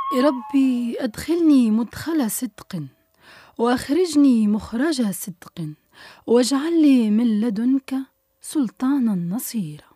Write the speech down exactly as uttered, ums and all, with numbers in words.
ربي أدخلني مدخل صدق وأخرجني مخرج صدق واجعل لي من لدنك سلطانا نصيرا.